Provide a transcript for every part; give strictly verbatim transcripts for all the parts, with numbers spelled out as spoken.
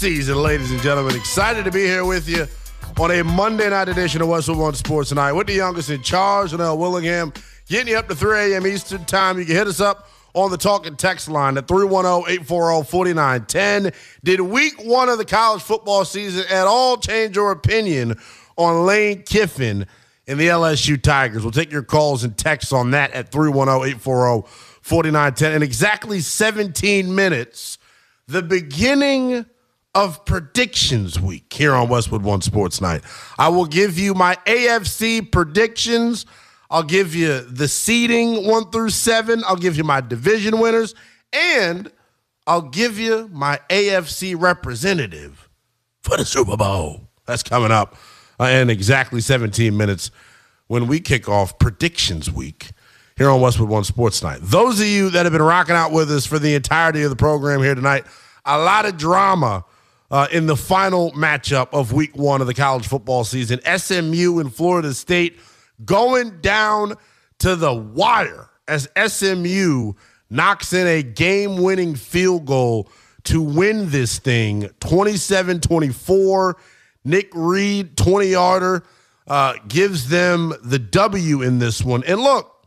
season, ladies and gentlemen. Excited to be here with you on a Monday night edition of Westwood One Sports Tonight with the youngest in charge, Janelle Willingham, getting you up to three a.m. Eastern Time. You can hit us up on the talk and text line at three one zero, eight four zero, four nine one zero. Did week one of the college football season at all change your opinion on Lane Kiffin and the L S U Tigers? We'll take your calls and texts on that at three one zero, eight four zero, four nine one zero. In exactly seventeen minutes, the beginning of predictions week here on Westwood One Sports Night. I will give you my A F C predictions. I'll give you the seeding one through seven. I'll give you my division winners. And I'll give you my A F C representative for the Super Bowl. That's coming up uh, in exactly seventeen minutes when we kick off predictions week here on Westwood One Sports Night. Those of you that have been rocking out with us for the entirety of the program here tonight, a lot of drama Uh, in the final matchup of week one of the college football season. S M U and Florida State going down to the wire as S M U knocks in a game-winning field goal to win this thing, twenty-seven twenty-four. Nick Reed, twenty-yarder, uh, gives them the W in this one. And look,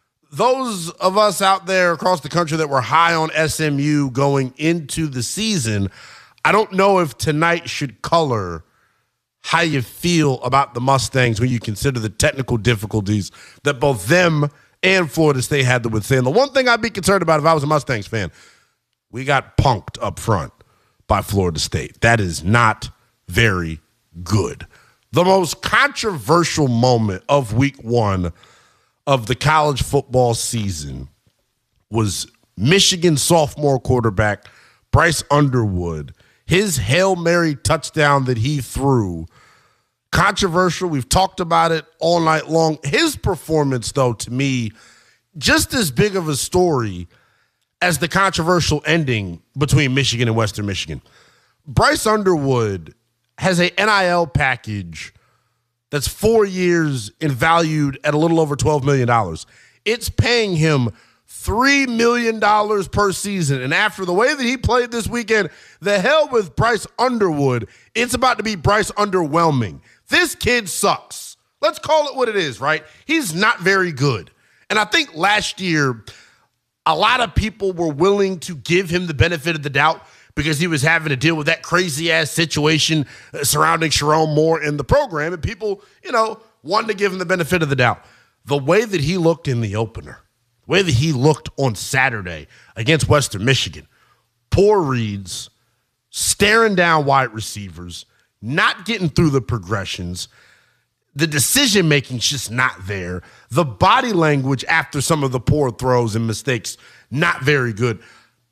those of us out there across the country that were high on S M U going into the season, I don't know if tonight should color how you feel about the Mustangs when you consider the technical difficulties that both them and Florida State had to withstand. The one thing I'd be concerned about if I was a Mustangs fan, we got punked up front by Florida State. That is not very good. The most controversial moment of week one of the college football season was Michigan sophomore quarterback Bryce Underwood. His Hail Mary touchdown that he threw, controversial. We've talked about it all night long. His performance, though, to me, just as big of a story as the controversial ending between Michigan and Western Michigan. Bryce Underwood has a N I L package that's four years and valued at a little over twelve million dollars. It's paying him three million dollars per season. And after the way that he played this weekend, the hell with Bryce Underwood. It's about to be Bryce Underwhelming. This kid sucks. Let's call it what it is, right? He's not very good. And I think last year, a lot of people were willing to give him the benefit of the doubt because he was having to deal with that crazy-ass situation surrounding Sharon Moore in the program. And people, you know, wanted to give him the benefit of the doubt. The way that he looked in the opener, the way that he looked on Saturday against Western Michigan, poor reads, staring down wide receivers, not getting through the progressions, the decision-making's just not there. The body language after some of the poor throws and mistakes, not very good.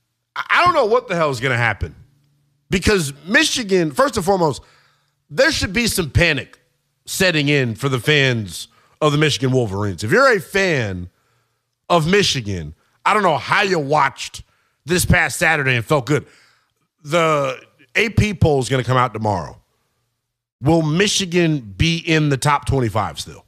I don't know what the hell is going to happen because Michigan, first and foremost, there should be some panic setting in for the fans of the Michigan Wolverines. If you're a fan of Michigan, I don't know how you watched this past Saturday and felt good. The A P poll is going to come out tomorrow. Will Michigan be in the top twenty-five still?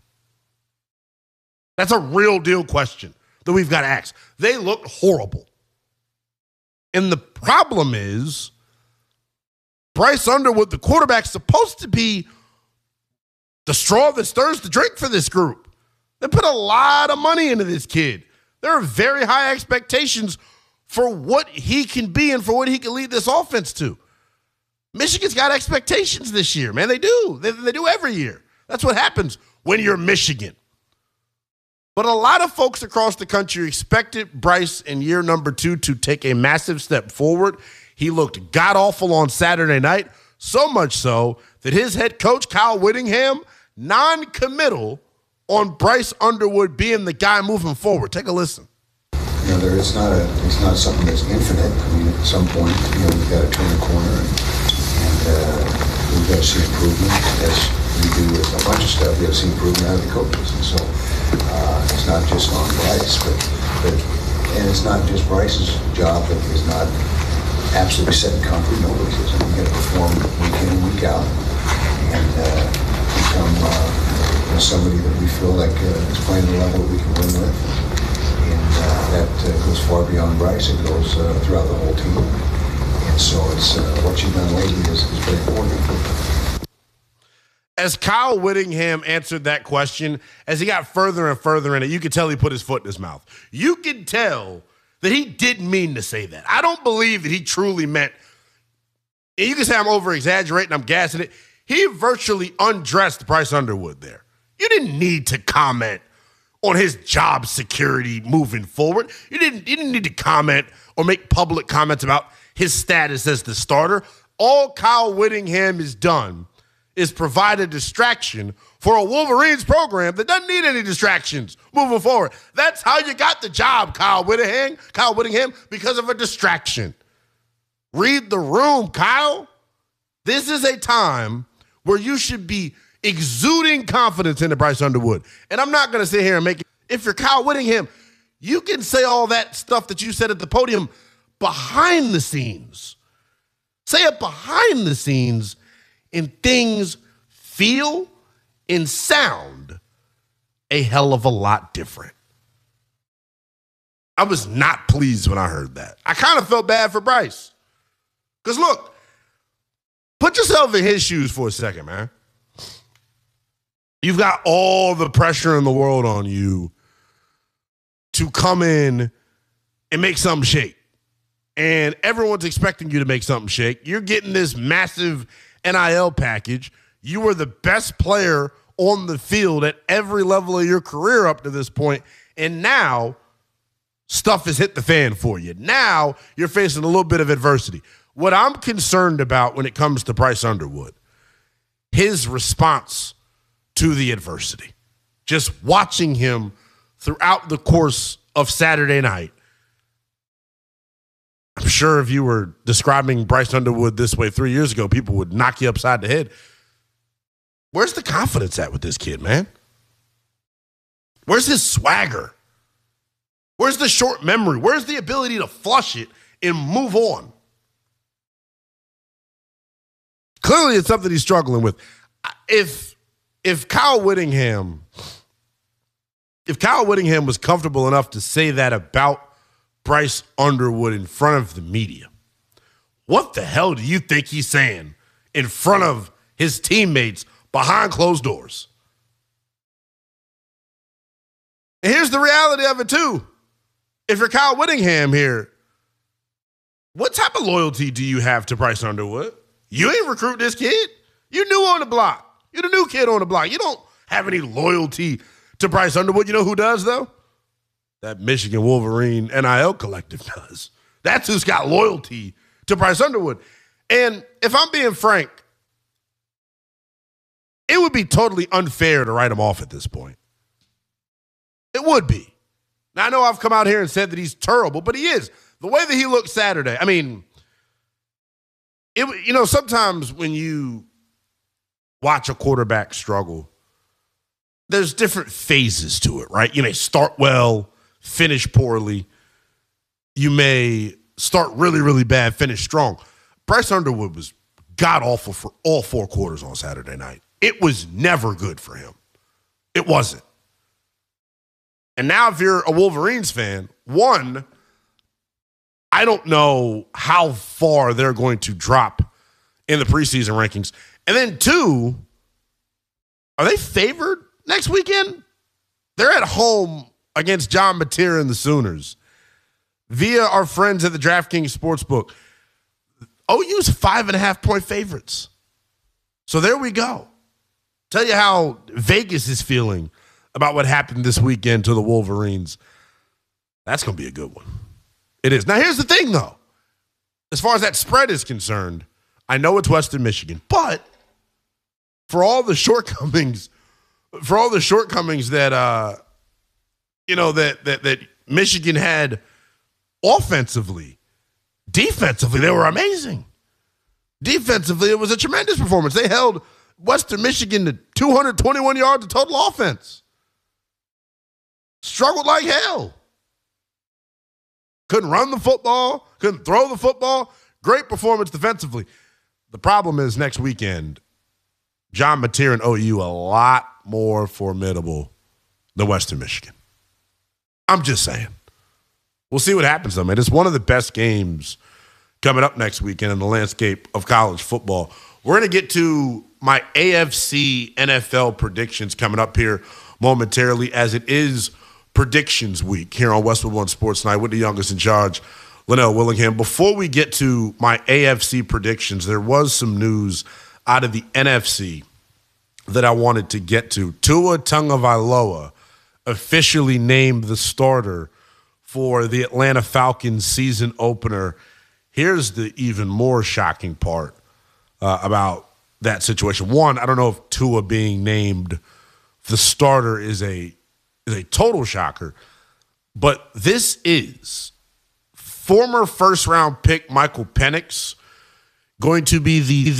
That's a real deal question that we've got to ask. They looked horrible. And the problem is Bryce Underwood, the quarterback's supposed to be the straw that stirs the drink for this group. They put a lot of money into this kid. There are very high expectations for what he can be and for what he can lead this offense to. Michigan's got expectations this year, man. They do. They, they do every year. That's what happens when you're Michigan. But a lot of folks across the country expected Bryce in year number two to take a massive step forward. He looked god-awful on Saturday night, so much so that his head coach, Kyle Whittingham, non-committal on Bryce Underwood being the guy moving forward. Take a listen. You know, there is not a, it's not something that's infinite. I mean, at some point, you know, we've got to turn the corner and, and uh, we've got to see improvement. As we do with a bunch of stuff, we got to see improvement out of the coaches. And so uh, it's not just on Bryce, but, but and it's not just Bryce's job that is not absolutely set in concrete. Nobody's is. We've got to perform week in and week out and uh, become uh, you know, somebody that we feel like uh, is playing the level that we can win with. And uh, that uh, goes far beyond Bryce. It goes uh, throughout the whole team. And So it's uh, what you've done lately is, is very important. As Kyle Whittingham answered that question, as he got further and further in it, you could tell he put his foot in his mouth. You could tell that he didn't mean to say that. I don't believe that he truly meant, and you can say I'm over-exaggerating, I'm gassing it. He virtually undressed Bryce Underwood there. You didn't need to comment on his job security moving forward. You didn't, you didn't need to comment or make public comments about his status as the starter. All Kyle Whittingham has done is provide a distraction for a Wolverines program that doesn't need any distractions moving forward. That's how you got the job, Kyle Whittingham, Kyle Whittingham, because of a distraction. Read the room, Kyle. This is a time where you should be exuding confidence into Bryce Underwood. And I'm not going to sit here and make it. If you're Kyle Whittingham, you can say all that stuff that you said at the podium behind the scenes. Say it behind the scenes, and things feel and sound a hell of a lot different. I was not pleased when I heard that. I kind of felt bad for Bryce. Because look, put yourself in his shoes for a second, man. You've got all the pressure in the world on you to come in and make something shake. And everyone's expecting you to make something shake. You're getting this massive N I L package. You were the best player on the field at every level of your career up to this point. And now stuff has hit the fan for you. Now you're facing a little bit of adversity. What I'm concerned about when it comes to Bryce Underwood, his response to the adversity. Just watching him throughout the course of Saturday night. I'm sure if you were describing Bryce Underwood this way three years ago, people would knock you upside the head. Where's the confidence at with this kid, man? Where's his swagger? Where's the short memory? Where's the ability to flush it and move on? Clearly, it's something he's struggling with. If if Kyle Whittingham, if Kyle Whittingham was comfortable enough to say that about Bryce Underwood in front of the media, what the hell do you think he's saying in front of his teammates behind closed doors? And here's the reality of it, too. If you're Kyle Whittingham here, what type of loyalty do you have to Bryce Underwood? You ain't recruit this kid. You new on the block. You're the new kid on the block. You don't have any loyalty to Bryce Underwood. You know who does, though? That Michigan Wolverine N I L collective does. That's who's got loyalty to Bryce Underwood. And if I'm being frank, it would be totally unfair to write him off at this point. It would be. Now, I know I've come out here and said that he's terrible, but he is. The way that he looked Saturday, I mean, it, you know, sometimes when you watch a quarterback struggle, there's different phases to it, right? You may start well, finish poorly. You may start really, really bad, finish strong. Bryce Underwood was god-awful for all four quarters on Saturday night. It was never good for him. It wasn't. And now if you're a Wolverines fan, one, I don't know how far they're going to drop in the preseason rankings. And then two, are they favored next weekend? They're at home against John Mateer and the Sooners via our friends at the DraftKings Sportsbook. O U's five and a half point favorites. So there we go. Tell you how Vegas is feeling about what happened this weekend to the Wolverines. That's going to be a good one. It is. Now, here's the thing, though. As far as that spread is concerned, I know it's Western Michigan, but for all the shortcomings, for all the shortcomings that uh, you know that that that Michigan had offensively, defensively, they were amazing. Defensively, it was a tremendous performance. They held Western Michigan to two hundred twenty-one yards of total offense. Struggled like hell. Couldn't run the football, couldn't throw the football. Great performance defensively. The problem is next weekend, John Mateer and O U a lot more formidable than Western Michigan. I'm just saying. We'll see what happens, though, man. It's one of the best games coming up next weekend in the landscape of college football. We're going to get to my A F C N F L predictions coming up here momentarily, as it is predictions week here on Westwood One Sports Night with the youngest in charge, Linnell Willingham. Before we get to my A F C predictions, there was some news out of the N F C that I wanted to get to. Tua Tagovailoa officially named the starter for the Atlanta Falcons season opener. Here's the even more shocking part uh, about that situation. One, I don't know if Tua being named the starter is a is a total shocker, but this is former first round pick Michael Penix going to be the